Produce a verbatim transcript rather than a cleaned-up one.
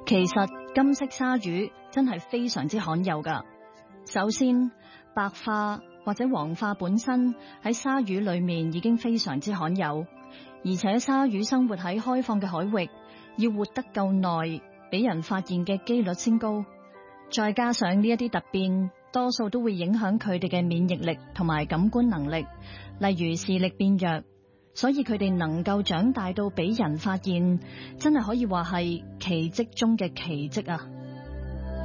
其實金色鯊魚真係非常之罕有㗎。首先，白化或者黃化本身喺鯊魚裏面已經非常之罕有，而且鯊魚生活喺開放嘅海域，要活得夠耐，俾人發現嘅幾率先高。再加上呢一啲突變，多數都會影響佢哋嘅免疫力同埋感官能力，例如視力變弱。所以佢哋能夠長大到俾人發現，真係可以話係奇蹟中嘅奇蹟啊！